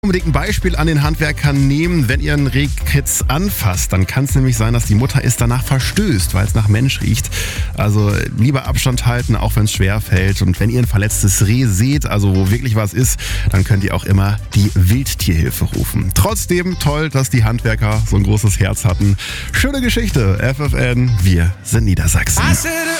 Unbedingt ein Beispiel an den Handwerkern nehmen. Wenn ihr einen Rehkitz anfasst, dann kann es nämlich sein, dass die Mutter es danach verstößt, weil es nach Mensch riecht. Also lieber Abstand halten, auch wenn es schwer fällt. Und wenn ihr ein verletztes Reh seht, also wo wirklich was ist, dann könnt ihr auch immer die Wildtierhilfe rufen. Trotzdem toll, dass die Handwerker so ein großes Herz hatten. Schöne Geschichte. FFN, wir sind Niedersachsen.